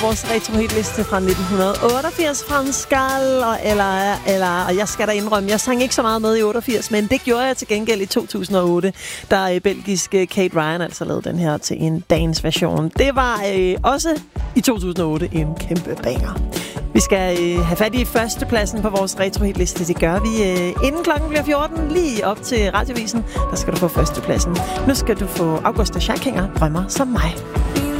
Vores retrohitliste fra 1988 fra en skal, og jeg skal da indrømme, jeg sang ikke så meget med i 88, men det gjorde jeg til gengæld i 2008, da belgiske Kate Ryan altså lavede den her til en dagens version. Det var også i 2008 en kæmpe banger. Vi skal have fat i førstepladsen på vores retrohitliste. Det gør vi inden klokken bliver 14, lige op til Radiovisen. Der skal du få førstepladsen. Nu skal du få Augusta Scharkinger, Drømmer som mig.